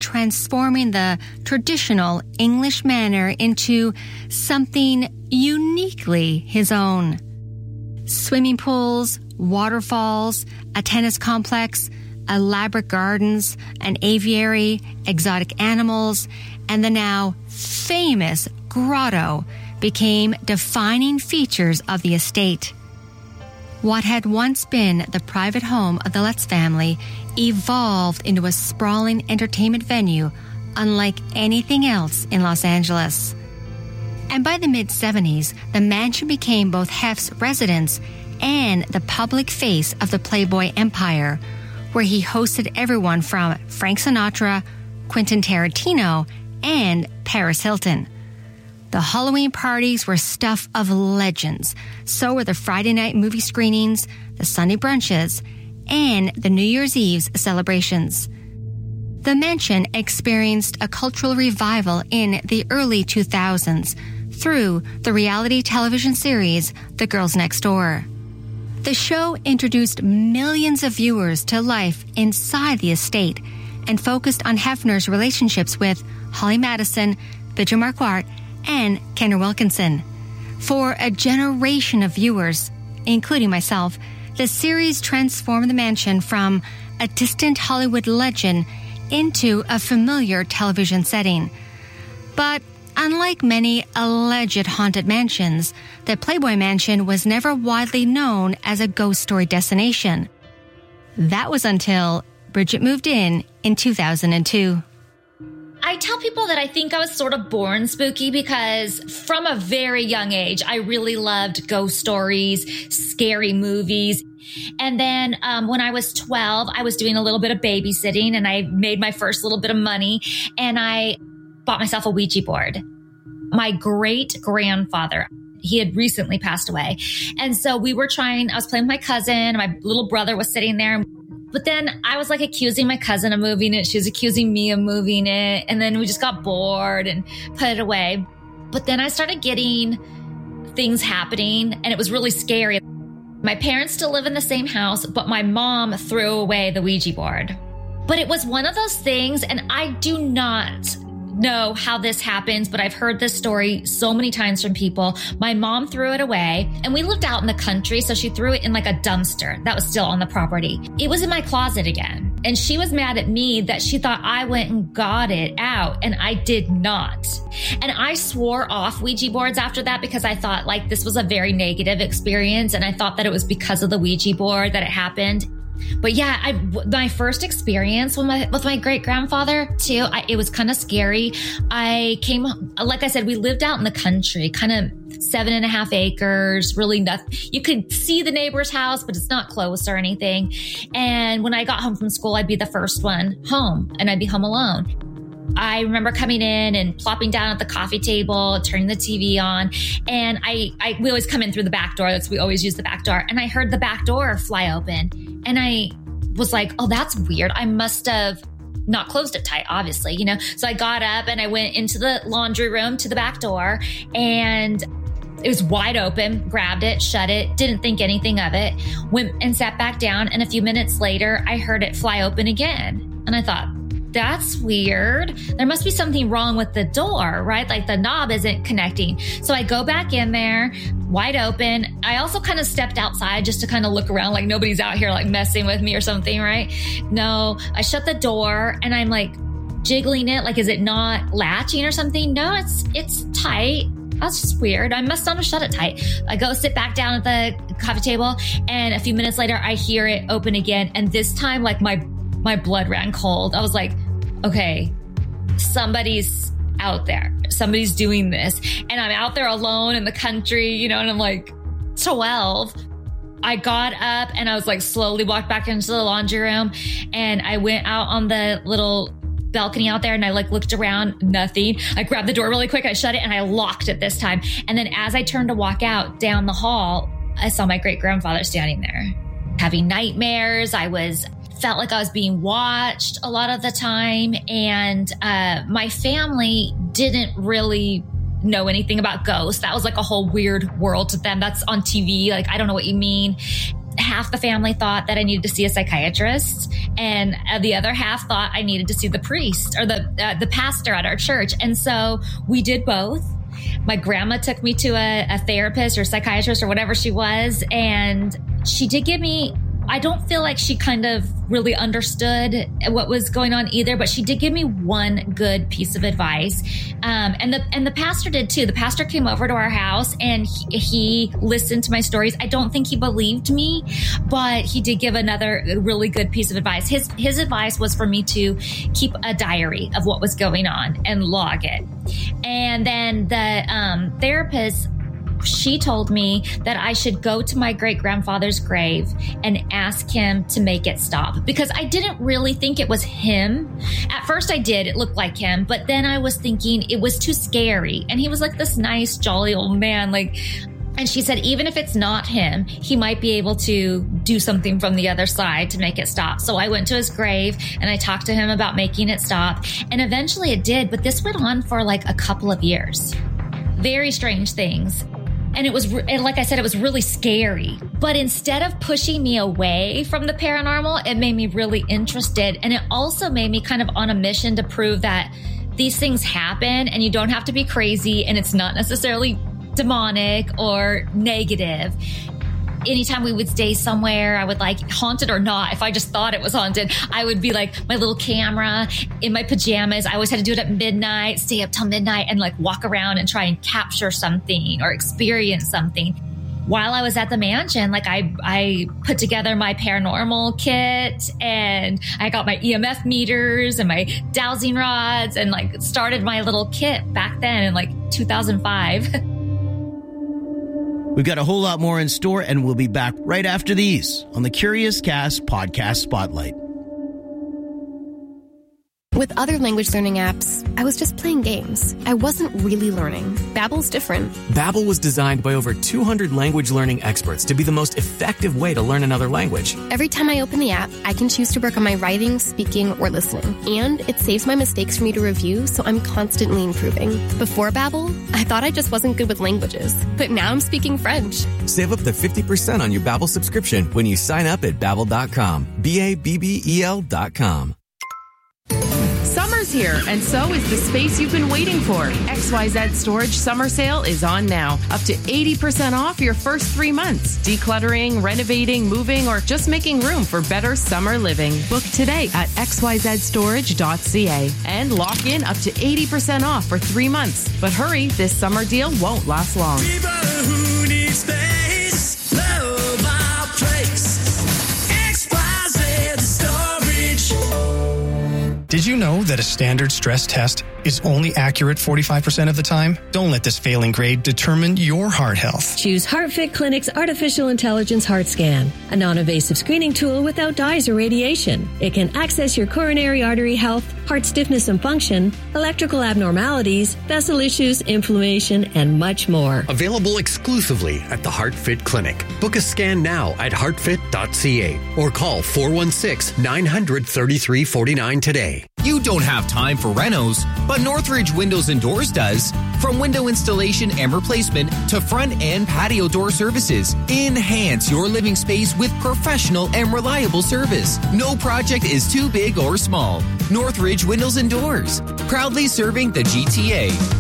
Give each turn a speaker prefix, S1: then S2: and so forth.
S1: transforming the traditional English manor into something uniquely his own. Swimming pools, waterfalls, a tennis complex, elaborate gardens, an aviary, exotic animals, and the now famous grotto became defining features of the estate. What had once been the private home of the Letts family evolved into a sprawling entertainment venue unlike anything else in Los Angeles. And by the mid-70s, the mansion became both Hef's residence and the public face of the Playboy empire, where he hosted everyone from Frank Sinatra, Quentin Tarantino, and Paris Hilton. The Halloween parties were stuff of legends. So were the Friday night movie screenings, the Sunday brunches, and the New Year's Eve's celebrations. The mansion experienced a cultural revival in the early 2000s through the reality television series The Girls Next Door. The show introduced millions of viewers to life inside the estate and focused on Hefner's relationships with Holly Madison, Bridget Marquardt, and Kenner Wilkinson. For a generation of viewers, including myself, the series transformed the mansion from a distant Hollywood legend into a familiar television setting. But unlike many alleged haunted mansions, the Playboy Mansion was never widely known as a ghost story destination. That was until Bridget moved in 2002.
S2: I tell people that I think I was sort of born spooky because from a very young age, I really loved ghost stories, scary movies. And then when I was 12, I was doing a little bit of babysitting and I made my first little bit of money and I bought myself a Ouija board. My great-grandfather, he had recently passed away. And so I was playing with my cousin, my little brother was sitting there. But then I was like accusing my cousin of moving it. She was accusing me of moving it. And then we just got bored and put it away. But then I started getting things happening and it was really scary. My parents still live in the same house, but my mom threw away the Ouija board. But it was one of those things, and I do not know how this happens, but I've heard this story so many times from people. My mom threw it away and we lived out in the country. So she threw it in like a dumpster that was still on the property. It was in my closet again. And she was mad at me that she thought I went and got it out and I did not. And I swore off Ouija boards after that because I thought like this was a very negative experience. And I thought that it was because of the Ouija board that it happened. But yeah, my first experience with my great-grandfather too, it was kind of scary. Like I said, we lived out in the country, kind of 7.5 acres, really nothing. You could see the neighbor's house, but it's not close or anything. And when I got home from school, I'd be the first one home and I'd be home alone. I remember coming in and plopping down at the coffee table, turning the TV on. And we always come in through the back door. We always use the back door. And I heard the back door fly open. And I was like, oh, that's weird. I must have not closed it tight, obviously, you know? So I got up and I went into the laundry room to the back door and it was wide open, grabbed it, shut it, didn't think anything of it, went and sat back down. And a few minutes later, I heard it fly open again. And I thought, that's weird. There must be something wrong with the door, right? Like the knob isn't connecting. So I go back in there, wide open. I also kind of stepped outside just to kind of look around like nobody's out here like messing with me or something, right? No, I shut the door and I'm like jiggling it. Like, is it not latching or something? No, it's tight. That's just weird. I must not have shut it tight. I go sit back down at the coffee table and a few minutes later I hear it open again. And this time like my blood ran cold. I was like, okay, somebody's out there. Somebody's doing this. And I'm out there alone in the country, you know, and I'm like 12. I got up and I was like slowly walked back into the laundry room and I went out on the little balcony out there and I like looked around, nothing. I grabbed the door really quick. I shut it and I locked it this time. And then as I turned to walk out down the hall, I saw my great-grandfather standing there having nightmares. Felt like I was being watched a lot of the time. And my family didn't really know anything about ghosts. That was like a whole weird world to them. That's on TV. Like, I don't know what you mean. half the family thought that I needed to see a psychiatrist, and the other half thought I needed to see the priest or the pastor at our church. And so we did both. My grandma took me to a therapist or psychiatrist or whatever she was, and she did give me, I don't feel like she kind of really understood what was going on either, but she did give me one good piece of advice. And the pastor did too. The pastor came over to our house and he listened to my stories. I don't think he believed me, but he did give another really good piece of advice. His advice was for me to keep a diary of what was going on and log it. And then the therapist, she told me that I should go to my great-grandfather's grave and ask him to make it stop, because I didn't really think it was him. At first I did. It looked like him. But then I was thinking it was too scary. And he was like this nice, jolly old man. And she said, even if it's not him, he might be able to do something from the other side to make it stop. So I went to his grave and I talked to him about making it stop. And eventually it did. But this went on for like a couple of years. Very strange things. And it was, like I said, it was really scary. But instead of pushing me away from the paranormal, it made me really interested. And it also made me kind of on a mission to prove that these things happen and you don't have to be crazy and it's not necessarily demonic or negative. Anytime we would stay somewhere, I would like, haunted or not, if I just thought it was haunted, I would be like my little camera in my pajamas. I always had to do it at midnight, stay up till midnight and like walk around and try and capture something or experience something. While I was at the mansion, like I put together my paranormal kit and I got my EMF meters and my dowsing rods and like started my little kit back then in like 2005.
S3: We've got a whole lot more in store, and we'll be back right after these on the Curious Cast Podcast Spotlight.
S4: With other language learning apps, I was just playing games. I wasn't really learning. Babbel's different.
S5: Babbel was designed by over 200 language learning experts to be the most effective way to learn another language.
S4: Every time I open the app, I can choose to work on my writing, speaking, or listening. And it saves my mistakes for me to review, so I'm constantly improving. Before Babbel, I thought I just wasn't good with languages. But now I'm speaking French.
S5: Save up to 50% on your Babbel subscription when you sign up at Babbel.com. Babbel.com.
S6: Summer's here, and so is the space you've been waiting for. XYZ Storage Summer Sale is on now. Up to 80% off your first 3 months. Decluttering, renovating, moving, or just making room for better summer living. Book today at xyzstorage.ca and lock in up to 80% off for 3 months. But hurry, this summer deal won't last long.
S7: People who need space, love our place. XYZ Storage.
S8: Did you know that a standard stress test is only accurate 45% of the time? Don't let this failing grade determine your heart health.
S9: Choose HeartFit Clinic's Artificial Intelligence Heart Scan, a non-invasive screening tool without dyes or radiation. It can access your coronary artery health, heart stiffness and function, electrical abnormalities, vessel issues, inflammation, and much more.
S10: Available exclusively at the HeartFit Clinic. Book a scan now at heartfit.ca or call 416-900-3349 today.
S11: You don't have time for renos, but Northridge Windows and Doors does. From window installation and replacement to front and patio door services, enhance your living space with professional and reliable service. No project is too big or small. Northridge Windows and Doors, proudly serving the GTA.